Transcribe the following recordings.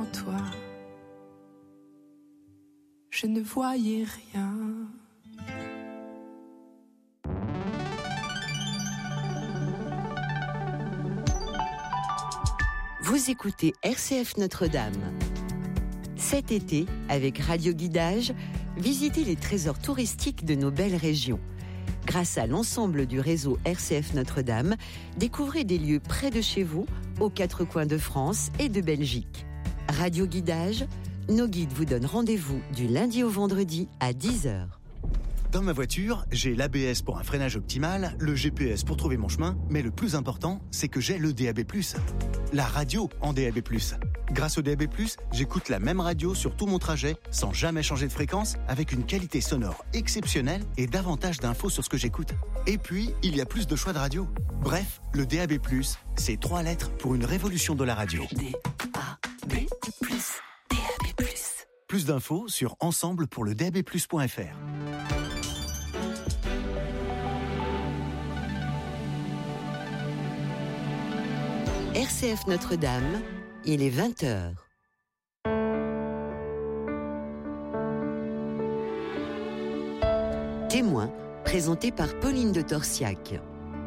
toi. Je ne voyais rien. Vous écoutez RCF Notre-Dame. Cet été, avec Radio Guidage, visitez les trésors touristiques de nos belles régions. Grâce à l'ensemble du réseau RCF Notre-Dame, découvrez des lieux près de chez vous, aux quatre coins de France et de Belgique. Radio Guidage, nos guides vous donnent rendez-vous du lundi au vendredi à 10h. Dans ma voiture, j'ai l'ABS pour un freinage optimal, le GPS pour trouver mon chemin, mais le plus important, c'est que j'ai le DAB+. La radio en DAB+. Grâce au DAB+, j'écoute la même radio sur tout mon trajet, sans jamais changer de fréquence, avec une qualité sonore exceptionnelle et davantage d'infos sur ce que j'écoute. Et puis, il y a plus de choix de radio. Bref, le DAB+, c'est 3 lettres pour une révolution de la radio. DAB+, DAB+. Plus d'infos sur ensemblepourledabplus.fr. RCF Notre-Dame, il est 20h. Témoin, présenté par Pauline de Torsiac.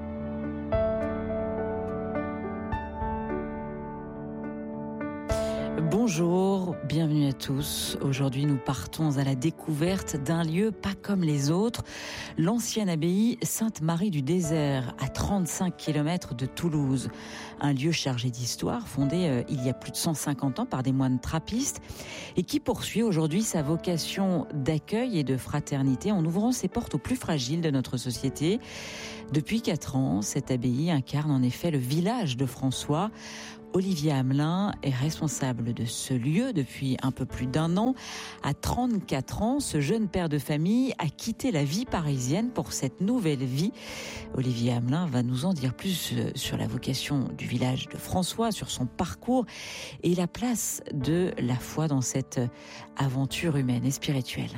Bonjour, bienvenue à tous. Aujourd'hui, nous partons à la découverte d'un lieu pas comme les autres, l'ancienne abbaye Sainte-Marie du Désert, à 35 km de Toulouse. Un lieu chargé d'histoire, fondé il y a plus de 150 ans par des moines trappistes et qui poursuit aujourd'hui sa vocation d'accueil et de fraternité en ouvrant ses portes aux plus fragiles de notre société. Depuis 4 ans, cette abbaye incarne en effet le village de François. Olivier Hamelin est responsable de ce lieu depuis un peu plus d'1 an. À 34 ans, ce jeune père de famille a quitté la vie parisienne pour cette nouvelle vie. Olivier Hamelin va nous en dire plus sur la vocation du village de François, sur son parcours et la place de la foi dans cette aventure humaine et spirituelle.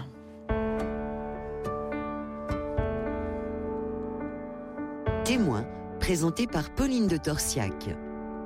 Témoin, présenté par Pauline de Torsiac.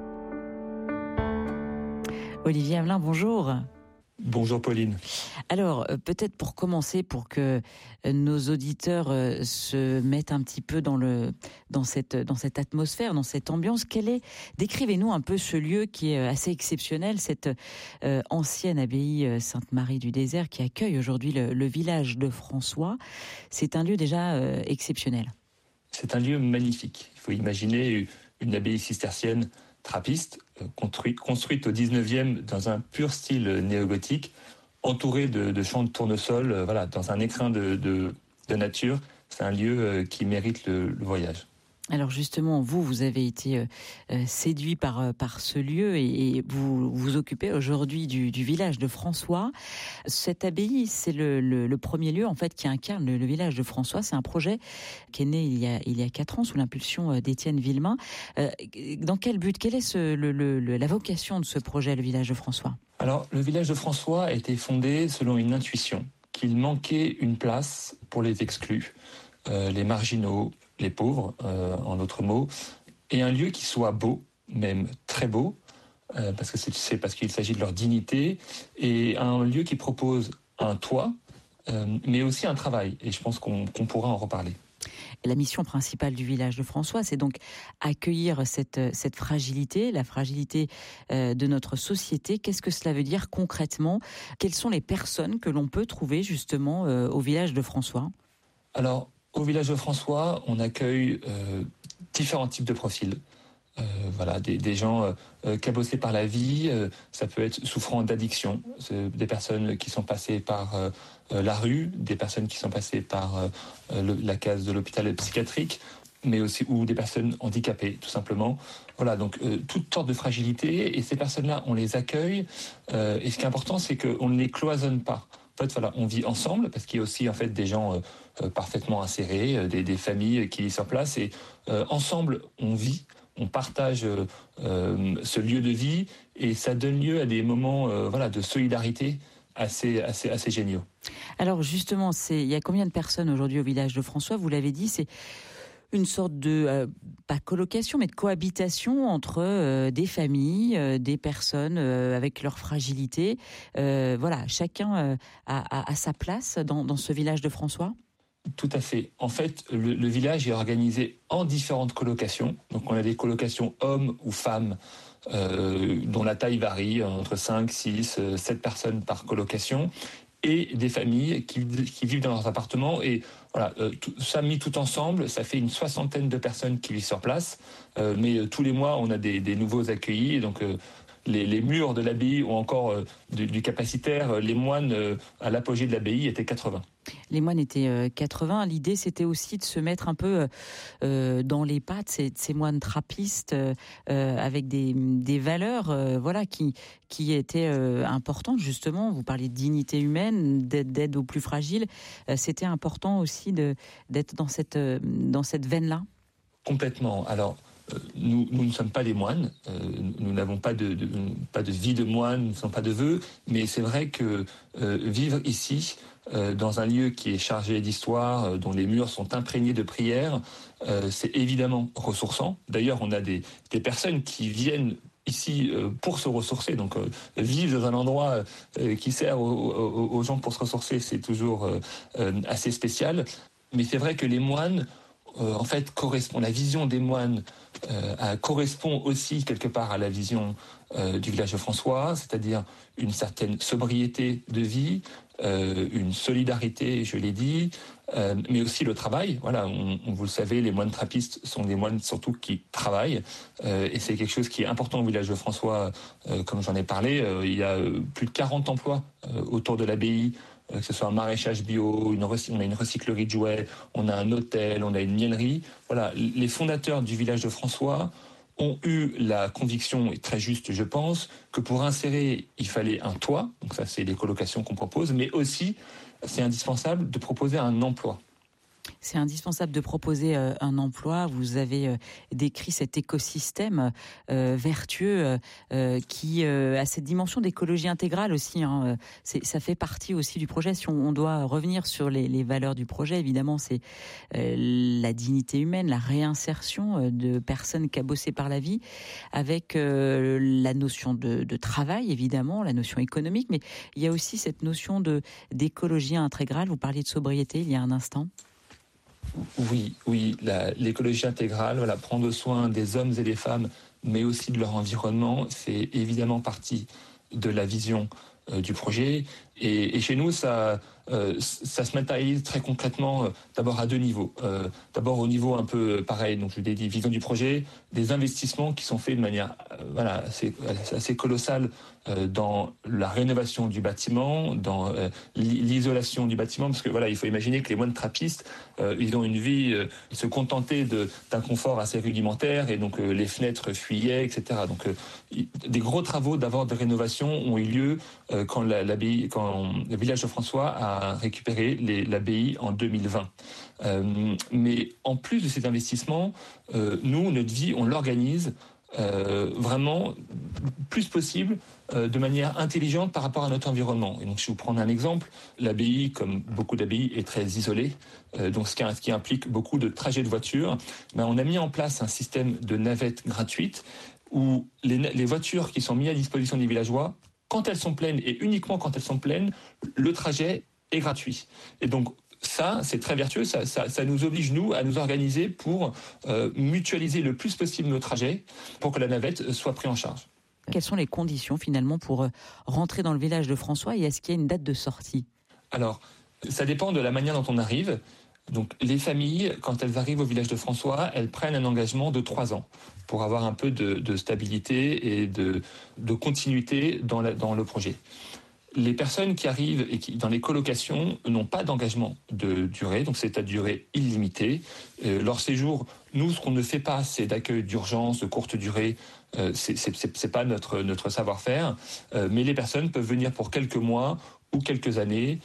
Olivier Hamelin, bonjour. Bonjour Pauline. Alors, peut-être pour commencer, pour que nos auditeurs se mettent un petit peu dans cette atmosphère, dans cette ambiance, décrivez-nous un peu ce lieu qui est assez exceptionnel, cette ancienne abbaye Sainte-Marie du Désert qui accueille aujourd'hui le village de François. C'est un lieu déjà exceptionnel. C'est un lieu magnifique. Il faut imaginer une abbaye cistercienne trappiste, construite au 19e dans un pur style néogothique, entourée de champs de tournesol, dans un écrin de nature. C'est un lieu qui mérite le voyage. Alors justement, vous avez été séduit par ce lieu et vous vous occupez aujourd'hui du village de François. Cette abbaye, c'est le premier lieu en fait qui incarne le village de François. C'est un projet qui est né il y a 4 ans sous l'impulsion d'Étienne Villemain. Dans quel but? Quelle est la vocation de ce projet, le village de François? Alors, le village de François a été fondé selon une intuition qu'il manquait une place pour les exclus, les marginaux, les pauvres, en d'autres mots, et un lieu qui soit beau, même très beau, parce que c'est parce qu'il s'agit de leur dignité, et un lieu qui propose un toit, mais aussi un travail, et je pense qu'on pourra en reparler. La mission principale du village de François, c'est donc accueillir cette fragilité, la fragilité de notre société. Qu'est-ce que cela veut dire concrètement? Quelles sont les personnes que l'on peut trouver justement au village de François? Alors, au village de François, on accueille différents types de profils. Des gens cabossés par la vie, ça peut être souffrant d'addiction, des personnes qui sont passées par la rue, des personnes qui sont passées par la case de l'hôpital psychiatrique, mais aussi ou des personnes handicapées, tout simplement. Donc toutes sortes de fragilités, et ces personnes-là, on les accueille, et ce qui est important, c'est qu'on ne les cloisonne pas. En fait, on vit ensemble, parce qu'il y a aussi en fait des gens parfaitement insérés, des familles qui vivent sur place, et ensemble, on vit, on partage ce lieu de vie, et ça donne lieu à des moments de solidarité assez géniaux. Alors justement, il y a combien de personnes aujourd'hui au village de François? Vous l'avez dit, c'est une sorte de, pas colocation, mais de cohabitation entre des familles, des personnes avec leur fragilité. Voilà, chacun a sa place dans ce village de François. Tout à fait. En fait, le village est organisé en différentes colocations. Donc on a des colocations hommes ou femmes dont la taille varie entre 5, 6, 7 personnes par colocation, et des familles qui vivent dans leurs appartements. Et voilà, ça mis tout ensemble, ça fait une 60aine de personnes qui vivent sur place. Mais tous les mois, on a des nouveaux accueillis. Et donc les murs de l'abbaye ont encore du capacitaire. Les moines, à l'apogée de l'abbaye, étaient 80. Les moines étaient 80. L'idée, c'était aussi de se mettre un peu dans les pas de ces moines trappistes avec des valeurs voilà, qui étaient importantes, justement. Vous parlez de dignité humaine, d'aide aux plus fragiles. C'était important aussi d'être dans cette veine-là. Complètement. Alors, nous ne sommes pas des moines, nous n'avons pas de vie de moine, nous ne sommes pas de vœux, mais c'est vrai que vivre ici, dans un lieu qui est chargé d'histoire, dont les murs sont imprégnés de prières, c'est évidemment ressourçant. D'ailleurs, on a des personnes qui viennent ici pour se ressourcer, donc vivre dans un endroit qui sert aux gens pour se ressourcer, c'est toujours assez spécial. Mais c'est vrai que les moines, en fait, correspondent. La vision des moines correspond aussi quelque part à la vision du village de François, c'est-à-dire une certaine sobriété de vie, une solidarité, je l'ai dit, mais aussi le travail. Voilà, vous le savez, les moines trappistes sont des moines surtout qui travaillent, et c'est quelque chose qui est important au village de François, comme j'en ai parlé. Il y a plus de 40 emplois autour de l'abbaye, que ce soit un maraîchage bio, on a une recyclerie de jouets, on a un hôtel, on a une miellerie. Voilà, les fondateurs du village de François ont eu la conviction, et très juste je pense, que pour insérer, il fallait un toit, donc ça c'est les colocations qu'on propose, mais aussi c'est indispensable de proposer un emploi. C'est indispensable de proposer un emploi. Vous avez décrit cet écosystème vertueux qui a cette dimension d'écologie intégrale aussi. Hein. Ça fait partie aussi du projet. Si on doit revenir sur les valeurs du projet, évidemment, c'est la dignité humaine, la réinsertion de personnes cabossées par la vie, avec la notion de travail, évidemment, la notion économique, mais il y a aussi cette notion d'écologie intégrale. Vous parliez de sobriété il y a un instant. Oui, l'écologie intégrale, voilà, prendre soin des hommes et des femmes, mais aussi de leur environnement, c'est évidemment partie de la vision du projet. Et chez nous, ça se matérialise très concrètement, d'abord à deux niveaux. D'abord au niveau un peu pareil, donc je l'ai dit, vision du projet, des investissements qui sont faits de manière assez colossale dans la rénovation du bâtiment, dans l'isolation du bâtiment, parce que voilà, il faut imaginer que les moines trappistes, ils ont une vie, ils se contentaient d'un confort assez rudimentaire, et donc les fenêtres fuyaient, etc. Donc des gros travaux d'abord de rénovation ont eu lieu quand le village de François a récupéré l'abbaye en 2020. Mais en plus de ces investissements, nous, notre vie, on l'organise vraiment plus possible de manière intelligente par rapport à notre environnement. Et donc, je vais vous prendre un exemple. L'abbaye, comme beaucoup d'abbayes, est très isolée, donc ce qui implique beaucoup de trajets de voiture. On a mis en place un système de navettes gratuites où les voitures qui sont mises à disposition des villageois, quand elles sont pleines, et uniquement quand elles sont pleines, le trajet est gratuit. Et donc, ça, c'est très vertueux, ça nous oblige, nous, à nous organiser pour mutualiser le plus possible nos trajets pour que la navette soit prise en charge. Quelles sont les conditions, finalement, pour rentrer dans le village de François, et est-ce qu'il y a une date de sortie ? Alors, ça dépend de la manière dont on arrive. Donc, les familles, quand elles arrivent au village de François, elles prennent un engagement de 3 ans pour avoir un peu de stabilité et de continuité dans le projet. Les personnes qui arrivent et qui, dans les colocations, n'ont pas d'engagement de durée, donc c'est à durée illimitée. Leur séjour, nous, ce qu'on ne fait pas, c'est d'accueil d'urgence, de courte durée. C'est pas notre savoir-faire. Mais les personnes peuvent venir pour quelques mois ou quelques années.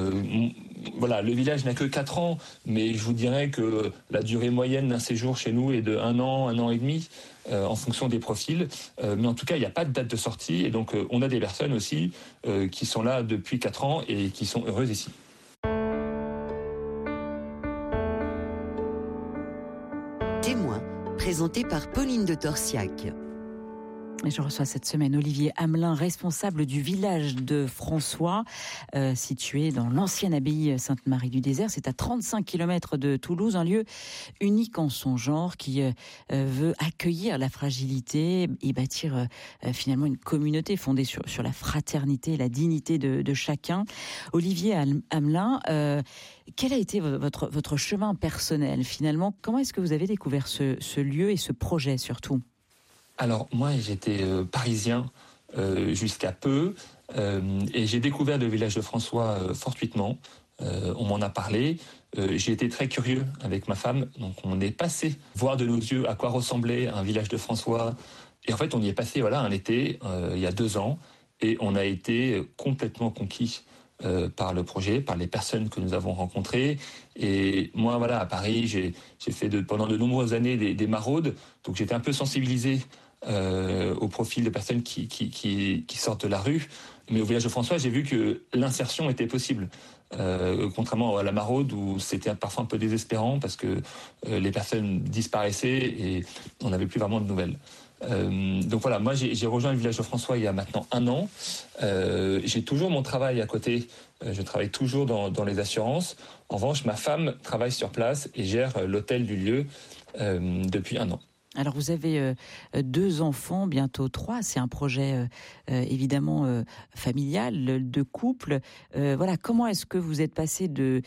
Voilà, le village n'a que 4 ans, mais je vous dirais que la durée moyenne d'un séjour chez nous est de 1 an et demi, en fonction des profils. Mais en tout cas, il n'y a pas de date de sortie, et donc on a des personnes aussi qui sont là depuis 4 ans et qui sont heureuses ici. présenté par Pauline de Torsiac. Et je reçois cette semaine Olivier Hamelin, responsable du village de François, situé dans l'ancienne abbaye Sainte-Marie-du-Désert. C'est à 35 km de Toulouse, un lieu unique en son genre qui veut accueillir la fragilité et bâtir finalement une communauté fondée sur la fraternité et la dignité de chacun. Olivier Hamelin, quel a été votre chemin personnel finalement? Comment est-ce que vous avez découvert ce lieu et ce projet surtout? Alors moi j'étais parisien jusqu'à peu et j'ai découvert le village de François fortuitement. On m'en a parlé. J'ai été très curieux avec ma femme, donc on est passé voir de nos yeux à quoi ressemblait un village de François. Et en fait on y est passé un été il y a 2 ans et on a été complètement conquis par le projet, par les personnes que nous avons rencontrées. Et moi, à Paris, j'ai fait pendant de nombreuses années des maraudes, donc j'étais un peu sensibilisé au profil de personnes qui sortent de la rue. Mais au village de François, j'ai vu que l'insertion était possible. Contrairement à la maraude où c'était parfois un peu désespérant parce que les personnes disparaissaient et on n'avait plus vraiment de nouvelles. Donc voilà, moi j'ai rejoint le village de François il y a maintenant 1 an. J'ai toujours mon travail à côté. Je travaille toujours dans les assurances. En revanche, ma femme travaille sur place et gère l'hôtel du lieu depuis 1 an. Alors vous avez 2 enfants, bientôt 3. C'est un projet évidemment familial, de couple. Comment est-ce que vous êtes passé de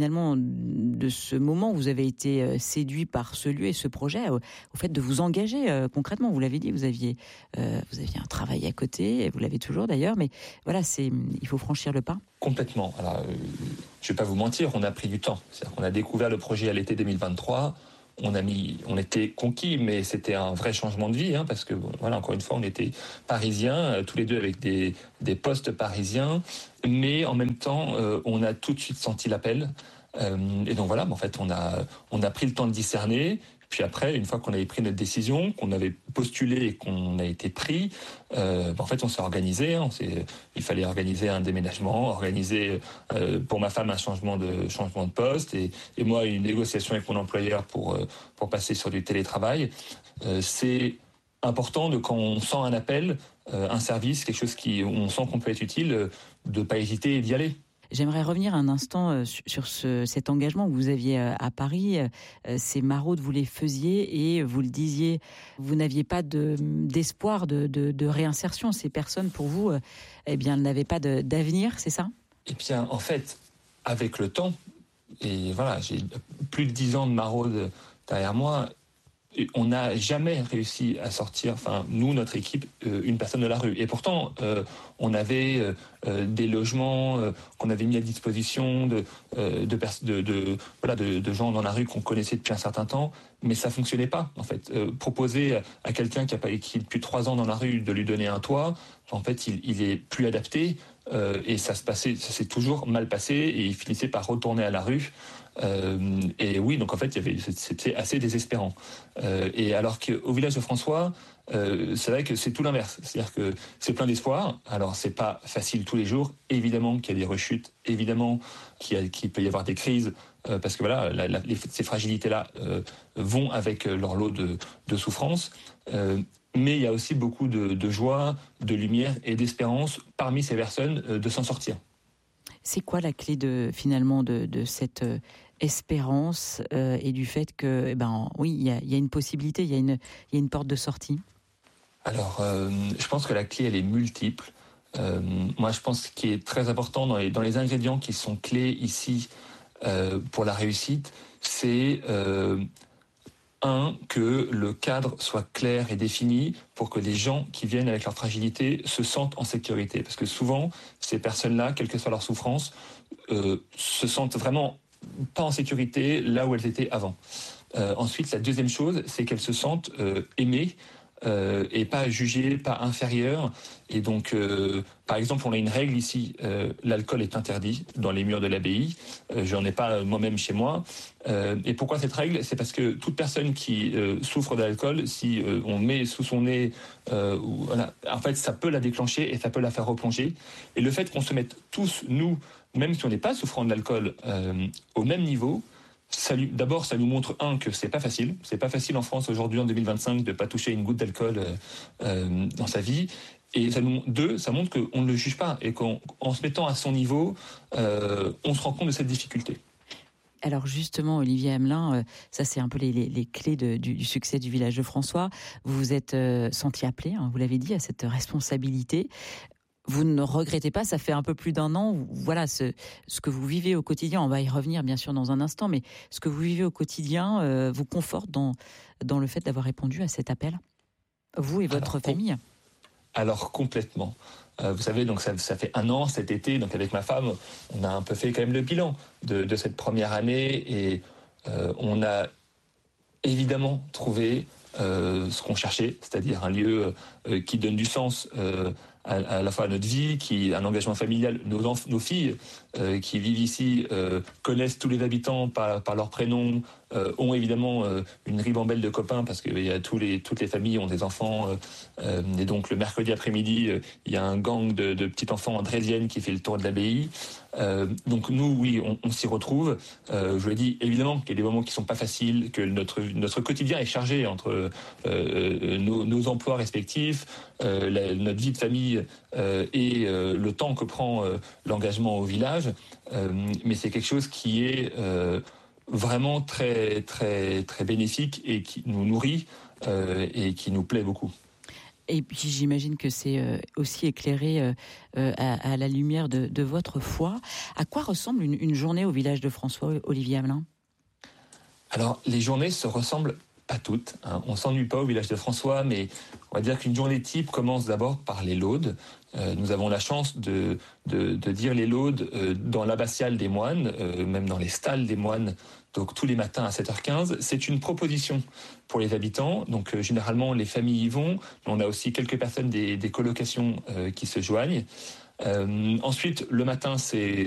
ce moment où vous avez été séduit par ce lieu et ce projet au fait de vous engager concrètement? Vous l'avez dit, vous aviez un travail à côté, et vous l'avez toujours d'ailleurs, mais il faut franchir le pas. Complètement. Alors, je vais pas vous mentir, on a pris du temps. C'est-à-dire qu'on a découvert le projet à l'été 2023. On était conquis, mais c'était un vrai changement de vie, parce que encore une fois, on était parisiens, tous les deux avec des postes parisiens, mais en même temps, on a tout de suite senti l'appel. Et donc en fait, on a pris le temps de discerner. Puis après, une fois qu'on avait pris notre décision, qu'on avait postulé et qu'on a été pris, en fait, on s'est organisé. Il fallait organiser un déménagement, organiser pour ma femme un changement de poste et moi une négociation avec mon employeur pour passer sur du télétravail. C'est important quand on sent un appel, un service, quelque chose où on sent qu'on peut être utile, de ne pas hésiter et d'y aller. J'aimerais revenir un instant sur cet engagement que vous aviez à Paris. Ces maraudes, vous les faisiez et vous le disiez, vous n'aviez pas d'espoir de réinsertion. Ces personnes, pour vous, elles n'avaient pas d'avenir, c'est ça? Eh bien, en fait, avec le temps, et j'ai plus de 10 ans de maraude derrière moi, on n'a jamais réussi à sortir, nous, notre équipe, une personne de la rue. Et pourtant, on avait des logements qu'on avait mis à disposition de gens dans la rue qu'on connaissait depuis un certain temps, mais ça fonctionnait pas. En fait, proposer à quelqu'un qui est depuis 3 ans dans la rue de lui donner un toit, en fait, il est plus adapté et ça s'est toujours mal passé et il finissait par retourner à la rue. Et oui, donc en fait, c'était assez désespérant. Et alors qu'au village de François, c'est vrai que c'est tout l'inverse. C'est-à-dire que c'est plein d'espoir. Alors, c'est pas facile tous les jours. Évidemment qu'il y a des rechutes. Évidemment qu'il peut y avoir des crises. Parce que ces fragilités-là vont avec leur lot de souffrance. Mais il y a aussi beaucoup de joie, de lumière et d'espérance parmi ces personnes de s'en sortir. C'est quoi la clé de cette espérance et du fait que, il y a une possibilité, il y a une porte de sortie? Alors, je pense que la clé, elle est multiple. Moi, je pense que ce qui est très important dans les ingrédients qui sont clés ici pour la réussite, c'est que le cadre soit clair et défini pour que les gens qui viennent avec leur fragilité se sentent en sécurité. Parce que souvent, ces personnes-là, quelle que soit leur souffrance, se sentent vraiment pas en sécurité là où elles étaient avant. Ensuite, la deuxième chose, c'est qu'elles se sentent aimées et pas jugées, pas inférieures. Et donc, par exemple, on a une règle ici, l'alcool est interdit dans les murs de l'abbaye. J'en ai pas moi-même chez moi. Et pourquoi cette règle? C'est parce que toute personne qui souffre d'alcool, si on met sous son nez, en fait, ça peut la déclencher et ça peut la faire replonger. Et le fait qu'on se mette tous, nous, même si on n'est pas souffrant de l'alcool, au même niveau, D'abord, ça nous montre que c'est pas facile. C'est pas facile en France aujourd'hui en 2025 de pas toucher une goutte d'alcool dans sa vie. Et ça montre qu'on ne le juge pas et qu'en se mettant à son niveau, on se rend compte de cette difficulté. Alors justement, Olivier Hamelin, ça c'est un peu les clés du succès du village de François. Vous vous êtes senti appelé, vous l'avez dit, à cette responsabilité. Vous ne regrettez pas, ça fait un peu plus d'un an, voilà, ce que vous vivez au quotidien, on va y revenir bien sûr dans un instant, mais ce que vous vivez au quotidien vous conforte dans le fait d'avoir répondu à cet appel, vous et votre famille. Alors complètement. Vous savez, donc ça fait un an cet été, donc avec ma femme, on a un peu fait quand même le bilan de cette première année et on a évidemment trouvé ce qu'on cherchait, c'est-à-dire un lieu qui donne du sens à la fois à notre vie, un engagement familial. Nos filles qui vivent ici connaissent tous les habitants par leur prénom, ont évidemment une ribambelle de copains parce que toutes les familles ont des enfants. Et donc le mercredi après-midi, il y a un gang de petits enfants andrésiennes qui fait le tour de l'abbaye. Donc nous, oui, on s'y retrouve. Je le dis évidemment qu'il y a des moments qui sont pas faciles, que notre quotidien est chargé entre nos emplois respectifs, notre vie de famille et le temps que prend l'engagement au village. Mais c'est quelque chose qui est vraiment très, très, très bénéfique et qui nous nourrit et qui nous plaît beaucoup. Et puis j'imagine que c'est aussi éclairé à la lumière de votre foi. À quoi ressemble une journée au village de François, Olivier Hamelin ? Alors, les journées se ressemblent pas toutes. On s'ennuie pas au village de François, mais on va dire qu'une journée type commence d'abord par les laudes. Nous avons la chance de dire les laudes dans l'abbatiale des moines, même dans les stalles des moines, donc tous les matins à 7h15. C'est une proposition pour les habitants, donc généralement les familles y vont, mais on a aussi quelques personnes des colocations qui se joignent. Ensuite, le matin, c'est